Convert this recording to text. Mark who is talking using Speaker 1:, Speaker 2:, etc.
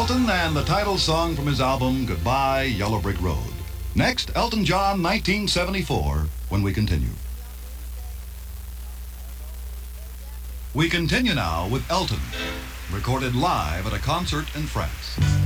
Speaker 1: Elton and the title song from his album Goodbye Yellow Brick Road. Next, Elton John, 1974, when we continue. We continue now with Elton, recorded live at a concert in France.